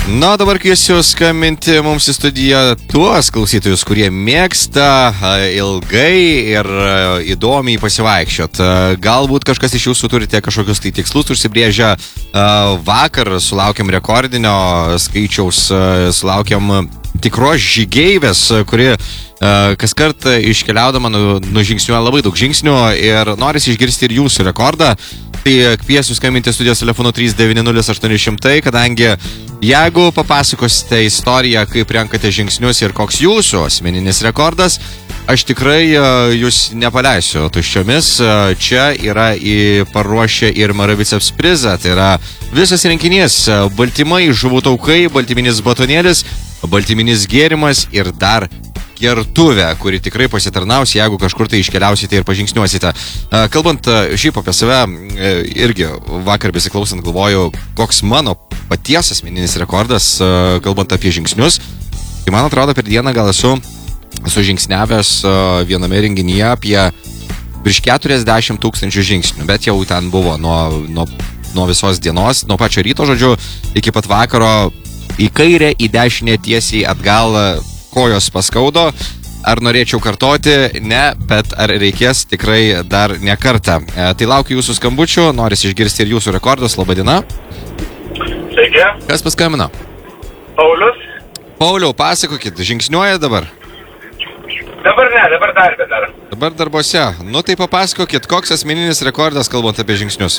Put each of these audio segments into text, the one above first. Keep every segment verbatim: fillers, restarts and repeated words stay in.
Na, dabar kviesiu skambinti mums į studiją tuos klausytojus, kurie mėgsta ilgai ir įdomiai pasivaikščiot. Galbūt kažkas iš jūsų turite kažkokius tai tikslus užsibrėžę. Vakar sulaukėm rekordinio skaičiaus, sulaukėm tikros žygeivės, kuri kas kartą iškeliaudama nužingsniuoja labai daug žingsnių ir norisi išgirsti ir jūsų rekordą. Tai kviesiu skambinti studijos telefonu trys devyni nulis aštuoni šimtai, kadangi jeigu papasakosite istoriją, kaip renkate žingsnius ir koks jūsų asmeninis rekordas, aš tikrai jūs nepaleisiu tuščiomis. Čia yra į paruošę ir Marabiceps prizą, tai yra visas renginys: baltymai, žuvų taukai, baltyminis batonėlis, baltyminis gėrimas ir dar gertuvę, kuri tikrai pasitarnaus, jeigu kažkur tai iškeliausite ir pažingsniuosite. Kalbant šiaip apie save, irgi vakar besiklausant galvoju, koks mano paties asmeninis rekordas, kalbant apie žingsnius. Tai man atrodo, per dieną gal esu sužingsniavęs viename renginyje apie virš keturiasdešimt tūkstančių žingsnių, bet jau ten buvo nuo, nuo, nuo visos dienos, nuo pačio ryto, žodžiu, iki pat vakaro, į kairę, į dešinę, tiesiai, atgal, kojos paskaudo. Ar norėčiau kartoti? Ne, bet ar reikės? Tikrai dar ne kartą. E, tai laukiu jūsų skambučių, norisi išgirsti ir jūsų rekordus. Labadiena. Sveiki. Kas paskambino? Paulius. Pauliau, pasakokit, žingsniuoja dabar? Dabar ne, dabar darbė dar. Dabar darbuose. Nu tai papasakokit, koks asmeninis rekordas, kalbant apie žingsnius?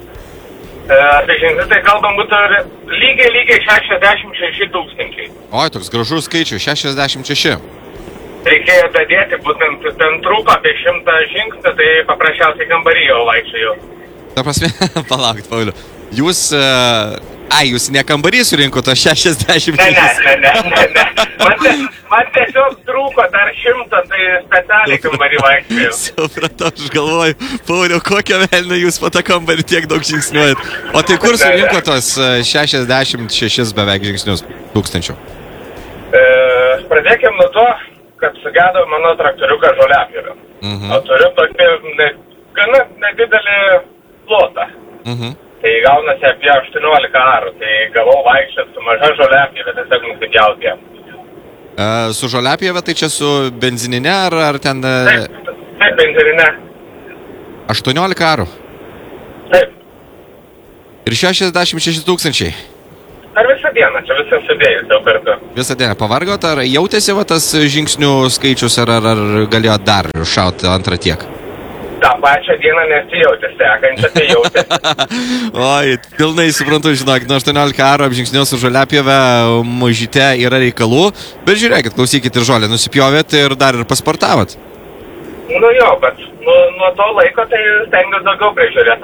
E, apie žingsnius tai kalbam būtų lygiai, lygiai šešiasdešimt šeši tūkstančiai. Oi, toks gražus skaičius, šešiasdešimt šeši. Reikėjo dadėti, būtent ten trūko apie šimtą žingsnių, tai paprasčiausiai kambarį jau vaikščiojau. Ta prasme, palaukit, Pauliu, jūs, uh, ai, jūs ne kambarį surinkot, o šešiasdešimt šeši. Ne, ne, ne, ne, ne. Man, te, man tiesiog trūko dar šimtą, tai specialiai kambarį vaikščiojau. Supratau, aš galvoju, Pauliu, kokią velnę jūs po tą kambarį tiek daug žingsniuojat. O tai kur surinko tos šešiasdešimt šešis beveik žingsnius tūkstančių? E, pradėkime nuo to, kad sugedo mano traktoriuką žoliapjovę. Mhm. O turiu tokį ne, gana nedidelį plotą. Mhm. Tai gaunasi apie aštuoniolika arų. Tai gavau vaikščiot su maža žoliapjove, tiesiog nusipjauti ją. E, su žoliapjove tai čia su benzininė ar, ar ten... Taip, taip, benzininė. aštuoniolika arų? Taip. Ir šešiasdešimt šeši tūkstančiai? Ar visą dieną, čia visą sudėjus jau kartu. Visą dieną. Pavargot, ar jautėsi va tas žingsnių skaičius, ar, ar, ar galėjo dar šauti antrą tiek? tą pačią dieną nesijautė, sekančią tai jautė. Oi, pilnai suprantu, žinok, nuo aštuoniolika arų apžingsniau su žoliapjove mažyte yra reikalų, bet žiūrėkit, klausykit, ir žolę nusipjovėt ir dar ir pasportavot. Nu jo, bet nu, nuo to laiko tai stengiuosi daugiau prižiūrėti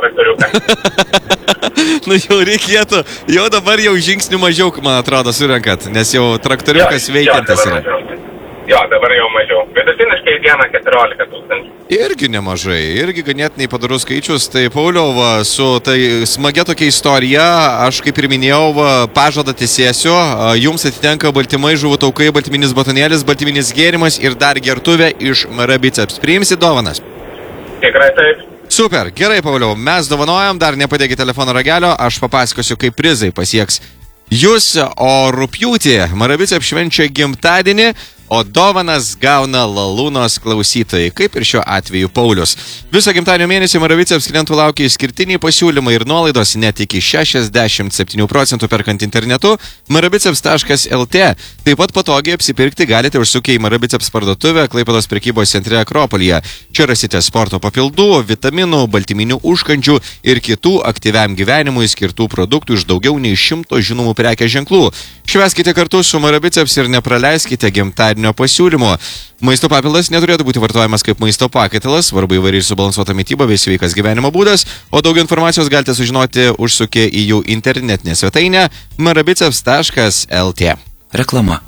traktoriuką. Nu jau reikėtų, jau dabar jau žingsnių mažiau, man atrodo, surenkat, nes jau traktoriukas jo, veikiantis yra. Mažiau. Jo, dabar jau mažiau. Vidutiniškai dieną keturiolika tūkstančių. Irgi nemažai, irgi ganėtinai padarus skaičius. Tai Pauliau, va, su tai smagia tokia istorija, aš kaip ir minėjau, va, pažadą tesėsiu, jums atitenka baltymai, žuvų taukai, baltyminis batonėlis, baltyminis gėrimas ir dar gertuvė iš Marabiceps. Priimsi dovanas? Tikrai taip. Super, gerai, Pauliau, mes dovanojam, dar nepadėkit telefono ragelio, aš papasakosiu, kaip prizai pasieks jūs, o rugpjūtį Marabiceps švenčia gimtadienį, o dovanas gauna Lalūnos klausytojai, kaip ir šiuo atveju Paulius. Visą gimtadienio mėnesį Marabiceps klientų laukia išskirtiniai pasiūlymai ir nuolaidos net iki šešiasdešimt septynių procentų perkant internetu marabiceps taškas lt. Taip pat patogiai apsipirkti galite užsukę į Marabiceps parduotuvę Klaipėdos prekybos centre Akropolyje. Čia rasite sporto papildų, vitaminų, baltyminių užkandžių ir kitų aktyviam gyvenimui skirtų produktų iš daugiau nei šimto žinomų prekės ženklų. Švęskite kartu su Marabiceps ir nepraleiskite gimtadienio pasiūlymo. Maisto papildas neturėtų būti vartojamas kaip maisto pakaitalas, svarbu įvairiai subalansuota mityba bei sveikas gyvenimo būdas, o daugiau informacijos galite sužinoti užsukę į jų internetinę svetainę marabiceps taškas lt. Reklama.